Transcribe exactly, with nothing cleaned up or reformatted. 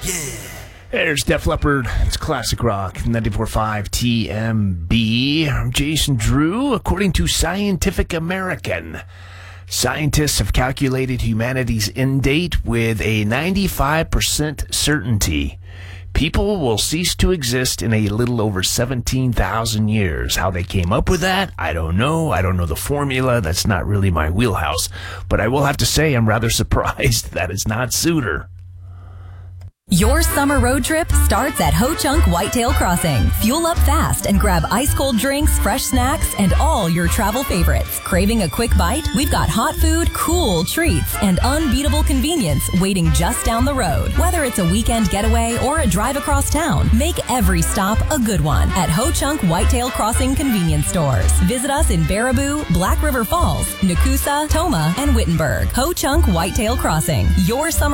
There's Def Leppard. It's classic rock. ninety-four point five T M B. I'm Jason Drew. According to Scientific American, scientists have calculated humanity's end date with a ninety-five percent certainty. People will cease to exist in a little over seventeen thousand years. How they came up with that, I don't know. I don't know the formula. That's not really my wheelhouse. But I will have to say I'm rather surprised that it's not sooner. Your summer road trip starts at Ho Chunk Whitetail Crossing. Fuel up fast and grab ice-cold drinks, fresh snacks, and all your travel favorites. Craving a quick bite? We've got hot food, cool treats, and unbeatable convenience waiting just down the road. Whether it's a weekend getaway or a drive across town, make every stop a good one at Ho Chunk Whitetail Crossing convenience stores. Visit us in Baraboo, Black River Falls, Nakusa, Toma, and Wittenberg. Ho Chunk Whitetail Crossing. Your summer